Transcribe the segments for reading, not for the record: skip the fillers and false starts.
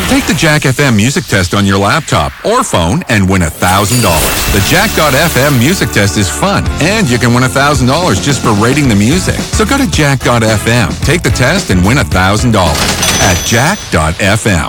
Take the Jack FM music test on your laptop or phone and win $1,000. The Jack.fm music test is fun, and you can win $1,000 just for rating the music. So go to Jack.fm, take the test, and win $1,000 at Jack.fm.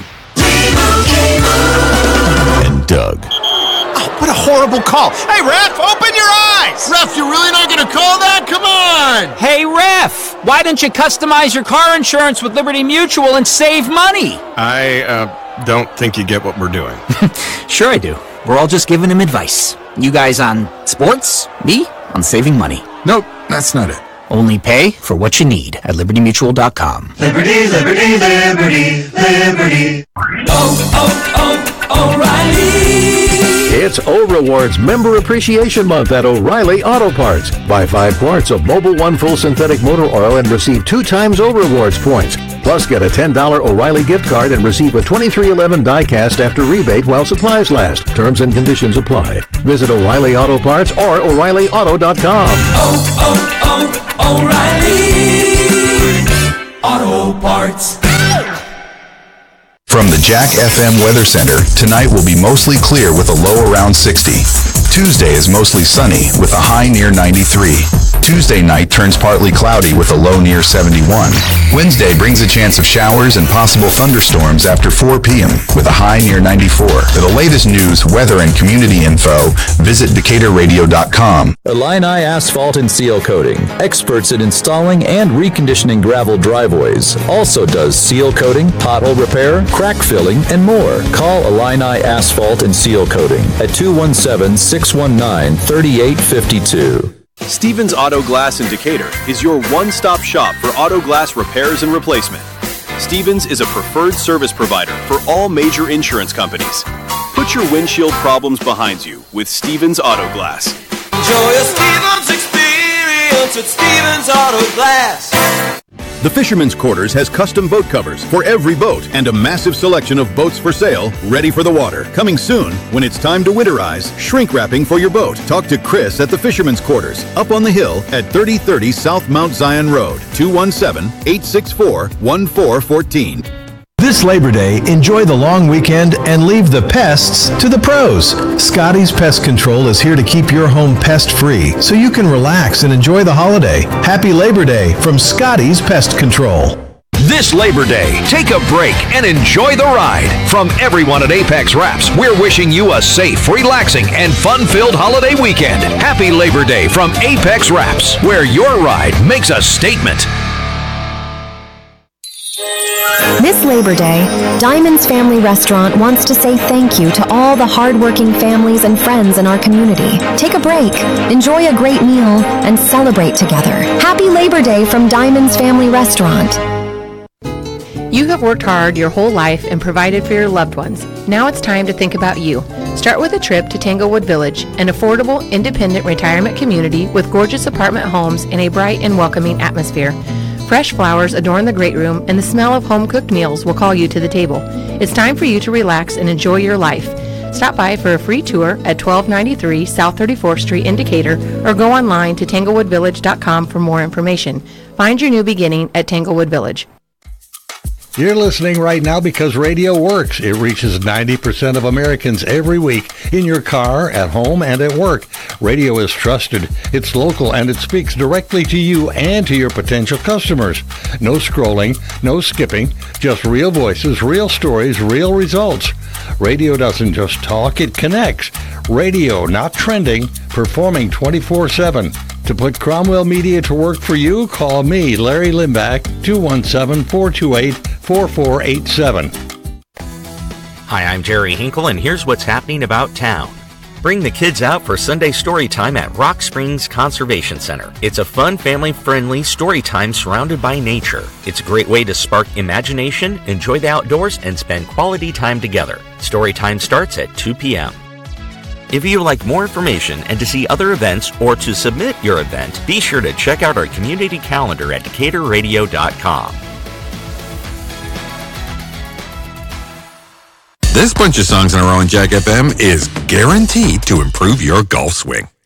And Doug. Oh, what a horrible call. Hey, Ref, open your eyes! Ref, you're really not going to call that? Come on! Hey, Ref, why don't you customize your car insurance with Liberty Mutual and save money? I don't think you get what we're doing. Sure I do. We're all just giving him advice. You guys on sports, me on saving money. Nope, that's not it. Only pay for what you need at libertymutual.com. Liberty, liberty, liberty, liberty. O'Reilly. It's O-Rewards Member Appreciation Month at O'Reilly Auto Parts. Buy 5 quarts of Mobil 1 Full Synthetic Motor Oil and receive 2 times O-Rewards points. Plus, get a $10 O'Reilly gift card and receive a 2311 die-cast after rebate while supplies last. Terms and conditions apply. Visit O'Reilly Auto Parts or O'ReillyAuto.com. O'Reilly Auto Parts. From the Jack FM Weather Center, tonight will be mostly clear with a low around 60. Tuesday is mostly sunny with a high near 93. Tuesday night turns partly cloudy with a low near 71. Wednesday brings a chance of showers and possible thunderstorms after 4 p.m. with a high near 94. For the latest news, weather, and community info, visit DecaturRadio.com. Illini Asphalt and Seal Coating, experts in installing and reconditioning gravel driveways. Also does seal coating, pothole repair, crack filling, and more. Call Illini Asphalt and Seal Coating at 217-619-3852. Stevens Auto Glass in Decatur is your one-stop shop for auto glass repairs and replacement. Stevens is a preferred service provider for all major insurance companies. Put your windshield problems behind you with Stevens Auto Glass. Enjoy a Stevens experience at Stevens Auto Glass. The Fisherman's Quarters has custom boat covers for every boat and a massive selection of boats for sale, ready for the water. Coming soon, when it's time to winterize, shrink wrapping for your boat. Talk to Chris at the Fisherman's Quarters, up on the hill at 3030 South Mount Zion Road, 217-864-1414. This Labor Day, enjoy the long weekend and leave the pests to the pros. Scotty's Pest Control is here to keep your home pest-free so you can relax and enjoy the holiday. Happy Labor Day from Scotty's Pest Control. This Labor Day, take a break and enjoy the ride. From everyone at Apex Wraps, we're wishing you a safe, relaxing, and fun-filled holiday weekend. Happy Labor Day from Apex Wraps, where your ride makes a statement. This Labor Day, Diamond's Family Restaurant wants to say thank you to all the hardworking families and friends in our community. Take a break, enjoy a great meal, and celebrate together. Happy Labor Day from Diamond's Family Restaurant. You have worked hard your whole life and provided for your loved ones. Now it's time to think about you. Start with a trip to Tanglewood Village, an affordable, independent retirement community with gorgeous apartment homes in a bright and welcoming atmosphere. Fresh flowers adorn the great room, and the smell of home-cooked meals will call you to the table. It's time for you to relax and enjoy your life. Stop by for a free tour at 1293 South 34th Street in Decatur, or go online to tanglewoodvillage.com for more information. Find your new beginning at Tanglewood Village. You're listening right now because radio works. It reaches 90% of Americans every week in your car, at home, and at work. Radio is trusted, it's local, and it speaks directly to you and to your potential customers. No scrolling, no skipping, just real voices, real stories, real results. Radio doesn't just talk, it connects. Radio, not trending, performing 24/7. To put Cromwell Media to work for you, call me, Larry Limbach, 217-428-4487. Hi, I'm Jerry Hinkle, and here's what's happening about town. Bring the kids out for Sunday story time at Rock Springs Conservation Center. It's a fun, family-friendly story time surrounded by nature. It's a great way to spark imagination, enjoy the outdoors, and spend quality time together. Story time starts at 2 p.m. If you would like more information and to see other events or to submit your event, be sure to check out our community calendar at DecaturRadio.com. This bunch of songs in a row on Jack FM is guaranteed to improve your golf swing.